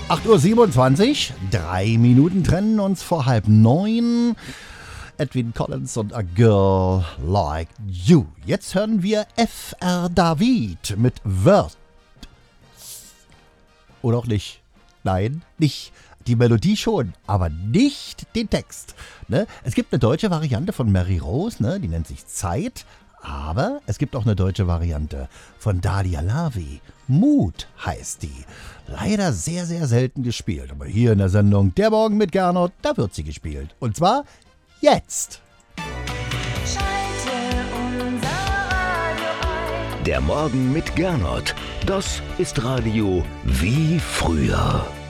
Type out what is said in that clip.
8:27 Uhr, 3 Minuten trennen uns vor 8:30. Edwyn Collins und A Girl Like You. Jetzt hören wir F.R. David mit Words. Oder auch nicht. Nein, nicht. Die Melodie schon, aber nicht den Text. Ne? Es gibt eine deutsche Variante von Mary Rose, ne? Die nennt sich Zeit. Aber es gibt auch eine deutsche Variante von Dalia Lavi. Mut heißt die. Leider sehr, sehr selten gespielt. Aber hier in der Sendung Der Morgen mit Gernot, da wird sie gespielt. Und zwar jetzt. Schalte unser Radio ein. Der Morgen mit Gernot. Das ist Radio wie früher.